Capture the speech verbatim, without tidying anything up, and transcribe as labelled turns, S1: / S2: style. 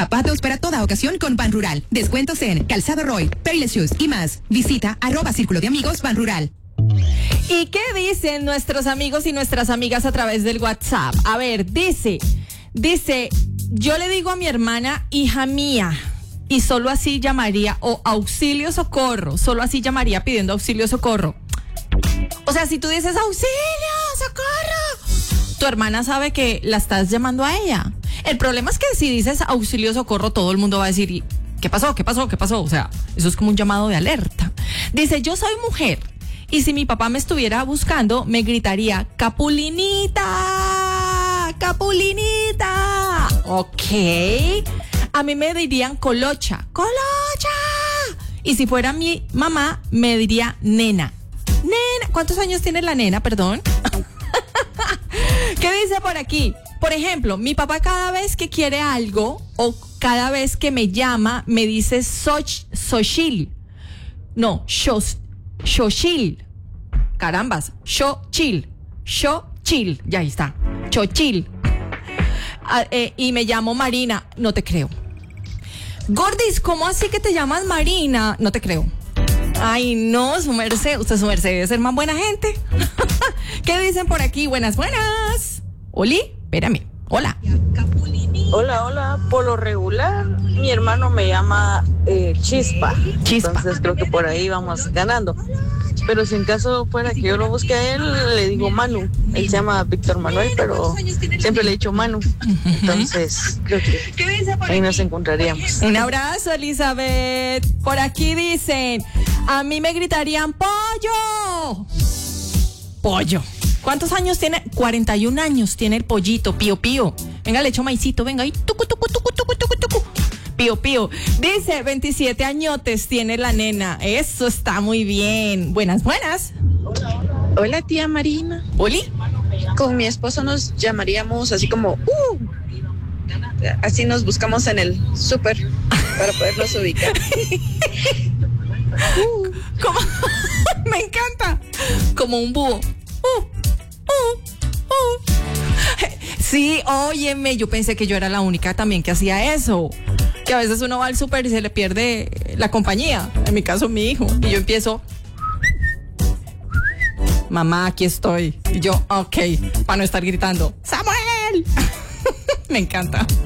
S1: Zapatos para toda ocasión con Ban Rural. Descuentos en Calzado Roy, Payless Shoes y más. Visita arroba Círculo de Amigos Ban Rural.
S2: ¿Y qué dicen nuestros amigos y nuestras amigas a través del WhatsApp? A ver, dice, dice, yo le digo a mi hermana, hija mía, y solo así llamaría, o auxilio socorro, solo así llamaría pidiendo auxilio socorro. O sea, si tú dices auxilio socorro, tu hermana sabe que la estás llamando a ella. El problema es que si dices auxilio socorro, todo el mundo va a decir, ¿qué pasó? ¿Qué pasó? ¿Qué pasó? O sea, eso es como un llamado de alerta. Dice, yo soy mujer. Y si mi papá me estuviera buscando, me gritaría, ¡Capulinita! ¡Capulinita! Ok. A mí me dirían colocha. ¡Colocha! Y si fuera mi mamá, me diría nena. Nena. ¿Cuántos años tiene la nena, perdón? ¿Qué dice por aquí? Por ejemplo, mi papá cada vez que quiere algo o cada vez que me llama, me dice Soch, Xochil. No, Shos. Xochil. Carambas. Xochil. Xochil. Ya ahí está. Xochil. Ah, eh, y me llamo Marina. No te creo. Gordis, ¿cómo así que te llamas Marina? No te creo. Ay, no, su merced. Usted, su merced, debe ser más buena gente. ¿Qué dicen por aquí? Buenas, buenas. Oli, espérame. Hola.
S3: Hola, hola. Por lo regular, mi hermano me llama eh, Chispa.
S2: Chispa.
S3: Entonces creo que por ahí vamos ganando. Pero si en caso fuera que yo lo busque a él, le digo Manu. Él se llama Víctor Manuel, pero siempre le he dicho Manu. Entonces creo que ahí nos encontraríamos.
S2: Un abrazo, Elizabeth. Por aquí dicen, a mí me gritarían pollo. Pollo. ¿Cuántos años tiene? cuarenta y un años tiene el pollito, pío pío. Venga, le echo maicito, venga ahí. Tucu, tucu, tucu, tucu, tucu, tucu. Pío pío. Dice, veintisiete añotes tiene la nena. Eso está muy bien. Buenas, buenas.
S4: Hola, tía Marina.
S2: ¿Oli?
S4: Con mi esposo nos llamaríamos así como, uh, así nos buscamos en el súper para podernos ubicar.
S2: uh. ¿Cómo? Me encanta. Como un búho. Uh, uh, uh. Sí, óyeme, yo pensé que yo era la única también que hacía eso. Que a veces uno va al súper y se le pierde la compañía. En mi caso, mi hijo. Y yo empiezo, mamá, aquí estoy. Y yo, ok, para no estar gritando, ¡Samuel! Me encanta.